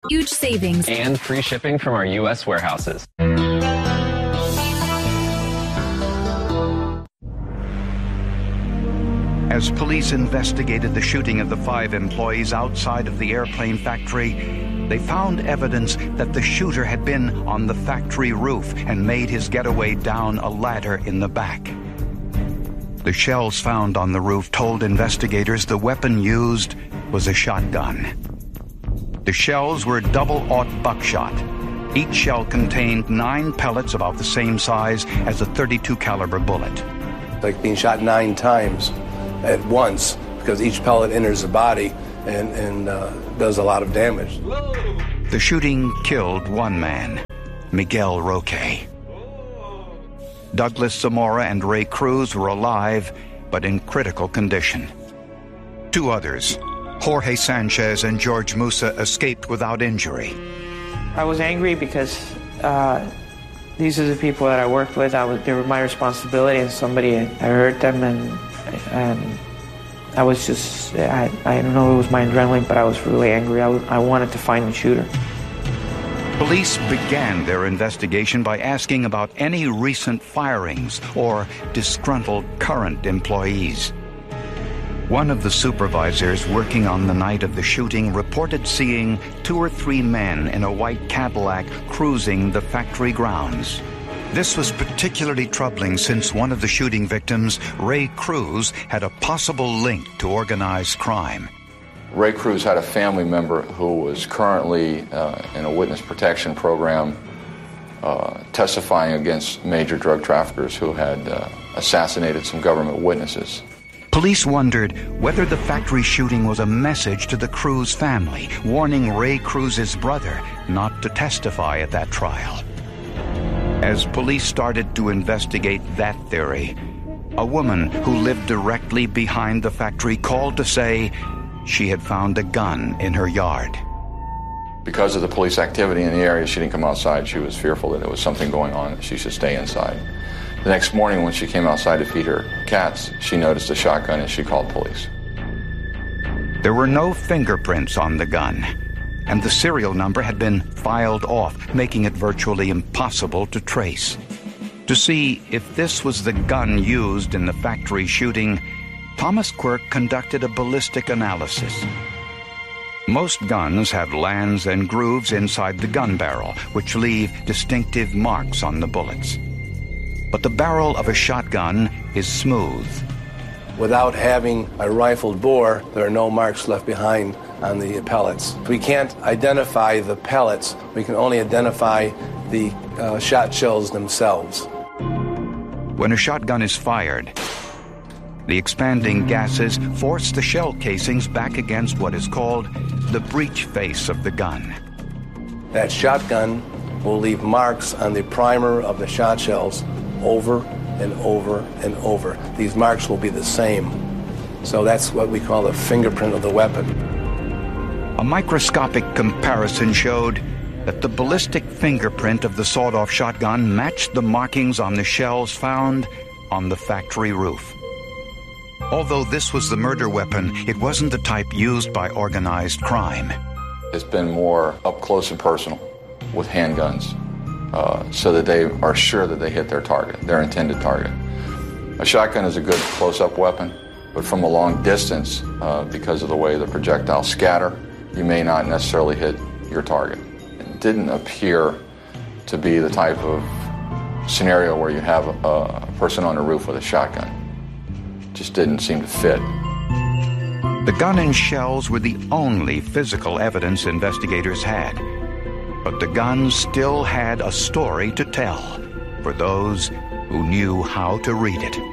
Huge savings and free shipping from our U.S. warehouses. As police investigated the shooting of the 5 employees outside of the airplane factory, they found evidence that the shooter had been on the factory roof and made his getaway down a ladder in the back. The shells found on the roof told investigators the weapon used was a shotgun. The shells were double-aught buckshot. Each shell contained 9 pellets about the same size as a .32 caliber bullet. Like being shot 9 times at once, because each pellet enters the body and does a lot of damage. The shooting killed one man, Miguel Roque. Douglas Zamora and Ray Cruz were alive, but in critical condition. 2 others, Jorge Sanchez and George Musa, escaped without injury. I was angry because these are the people that I worked with. They were my responsibility, and I hurt them, and I was just, I don't know, it was my adrenaline, but I was really angry. I wanted to find the shooter. Police began their investigation by asking about any recent firings or disgruntled current employees. One of the supervisors working on the night of the shooting reported seeing 2 or 3 men in a white Cadillac cruising the factory grounds. This was particularly troubling since one of the shooting victims, Ray Cruz, had a possible link to organized crime. Ray Cruz had a family member who was currently in a witness protection program testifying against major drug traffickers who had assassinated some government witnesses. Police wondered whether the factory shooting was a message to the Cruz family, warning Ray Cruz's brother not to testify at that trial. As police started to investigate that theory, a woman who lived directly behind the factory called to say she had found a gun in her yard. Because of the police activity in the area, she didn't come outside. She was fearful that there was something going on, that she should stay inside. The next morning when she came outside to feed her cats, she noticed a shotgun and she called police. There were no fingerprints on the gun, and the serial number had been filed off, making it virtually impossible to trace. To see if this was the gun used in the factory shooting, Thomas Quirk conducted a ballistic analysis. Most guns have lands and grooves inside the gun barrel, which leave distinctive marks on the bullets. But the barrel of a shotgun is smooth. Without having a rifled bore, there are no marks left behind on the pellets. We can't identify the pellets. We can only identify the shot shells themselves. When a shotgun is fired, the expanding gases force the shell casings back against what is called the breech face of the gun. That shotgun will leave marks on the primer of the shot shells over and over and over. These marks will be the same. So that's what we call the fingerprint of the weapon. A microscopic comparison showed that the ballistic fingerprint of the sawed-off shotgun matched the markings on the shells found on the factory roof. Although this was the murder weapon, it wasn't the type used by organized crime. It's been more up close and personal with handguns, so that they are sure that they hit their target, their intended target. A shotgun is a good close-up weapon, but from a long distance, because of the way the projectiles scatter, you may not necessarily hit your target. It didn't appear to be the type of scenario where you have a person on a roof with a shotgun. It just didn't seem to fit. The gun and shells were the only physical evidence investigators had. But the gun still had a story to tell for those who knew how to read it.